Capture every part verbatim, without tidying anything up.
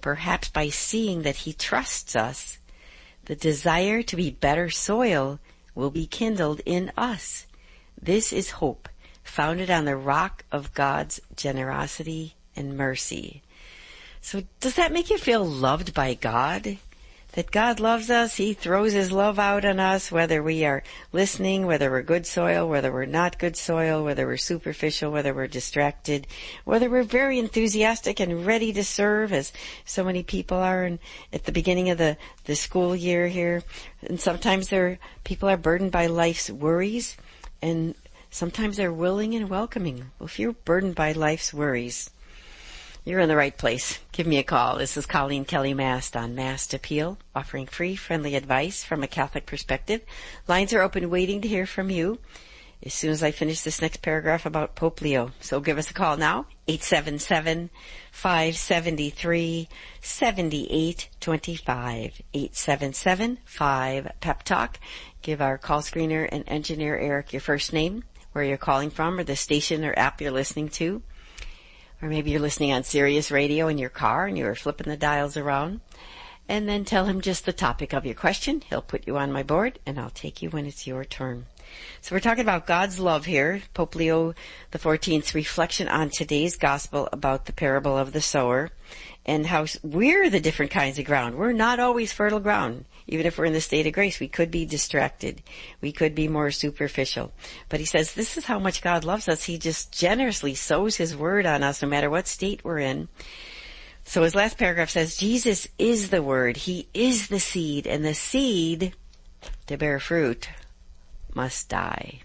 perhaps by seeing that he trusts us, the desire to be better soil will be kindled in us. This is hope, founded on the rock of God's generosity and mercy. So does that make you feel loved by God? That God loves us, he throws his love out on us, whether we are listening, whether we're good soil, whether we're not good soil, whether we're superficial, whether we're distracted, whether we're very enthusiastic and ready to serve, as so many people are in, at the beginning of the, the school year here. And sometimes they're, people are burdened by life's worries, and sometimes they're willing and welcoming. Well, if you're burdened by life's worries, you're in the right place. Give me a call. This is Colleen Kelly Mast on Mast Appeal, offering free, friendly advice from a Catholic perspective. Lines are open, waiting to hear from you as soon as I finish this next paragraph about Pope Leo. So give us a call now, eight seven seven, five seven three, seven eight two five, eight seven seven, five, P E P Talk. Give our call screener and engineer Eric your first name, where you're calling from, or the station or app you're listening to. Or maybe you're listening on Sirius Radio in your car and you're flipping the dials around. And then tell him just the topic of your question. He'll put you on my board and I'll take you when it's your turn. So we're talking about God's love here. Pope Leo the fourteenth's reflection on today's gospel about the parable of the sower and how we're the different kinds of ground. We're not always fertile ground. Even if we're in the state of grace, we could be distracted. We could be more superficial. But he says this is how much God loves us. He just generously sows his word on us no matter what state we're in. So his last paragraph says, Jesus is the word. He is the seed. And the seed, to bear fruit, must die.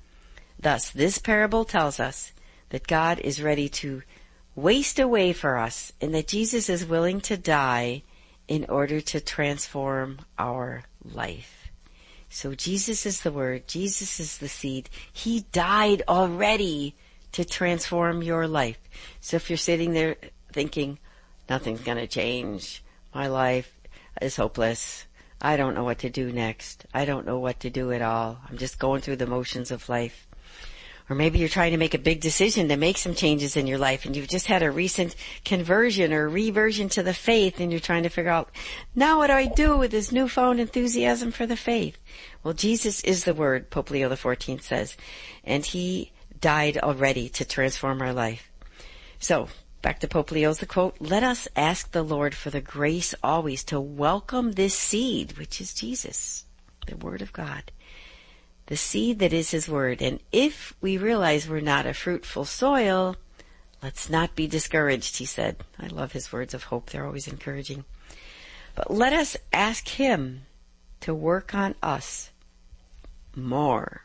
Thus, this parable tells us that God is ready to waste away for us and that Jesus is willing to die in order to transform our life. So Jesus is the word. Jesus is the seed. He died already to transform your life. So if you're sitting there thinking, nothing's going to change, my life is hopeless, I don't know what to do next, I don't know what to do at all, I'm just going through the motions of life. Or maybe you're trying to make a big decision to make some changes in your life and you've just had a recent conversion or reversion to the faith and you're trying to figure out, now what do I do with this newfound enthusiasm for the faith? Well, Jesus is the word, Pope Leo the fourteenth says, and he died already to transform our life. So, back to Pope Leo's the quote, let us ask the Lord for the grace always to welcome this seed, which is Jesus, the word of God. The seed that is his word. And if we realize we're not a fruitful soil, let's not be discouraged, he said. I love his words of hope. They're always encouraging. But let us ask him to work on us more,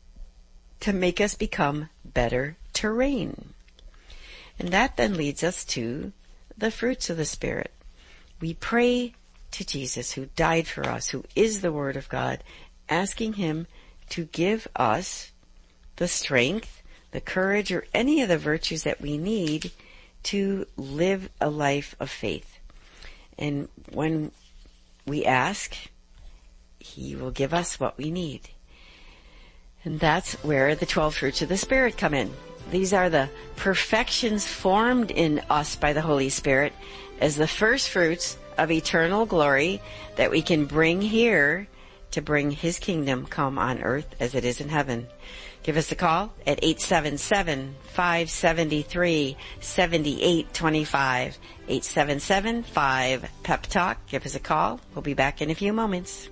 to make us become better terrain. And that then leads us to the fruits of the Spirit. We pray to Jesus, who died for us, who is the Word of God, asking him to give us the strength, the courage, or any of the virtues that we need to live a life of faith. And when we ask, he will give us what we need. And that's where the twelve fruits of the Spirit come in. These are the perfections formed in us by the Holy Spirit as the first fruits of eternal glory that we can bring here to bring his kingdom come on earth as it is in heaven. Give us a call at eight seven seven, five seven three, seven eight two five, eight seven seven, five, P E P Talk. Give us a call. We'll be back in a few moments.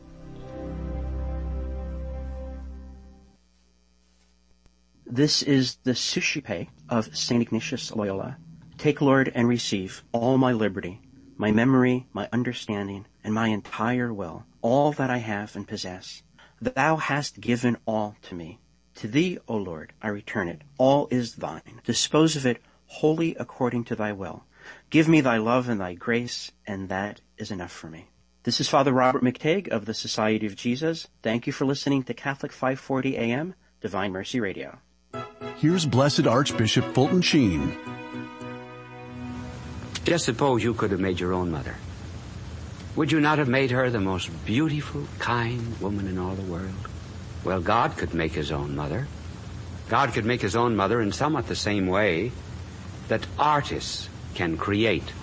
This is the Suscipe of Saint Ignatius Loyola. Take, Lord, and receive all my liberty, my memory, my understanding, and my entire will, all that I have and possess. Thou hast given all to me. To thee, O Lord, I return it. All is thine. Dispose of it wholly according to thy will. Give me thy love and thy grace, and that is enough for me. This is Father Robert McTague of the Society of Jesus. Thank you for listening to Catholic five forty A M, Divine Mercy Radio. Here's Blessed Archbishop Fulton Sheen. Just suppose you could have made your own mother. Would you not have made her the most beautiful, kind woman in all the world? Well, God could make his own mother. God could make his own mother in somewhat the same way that artists can create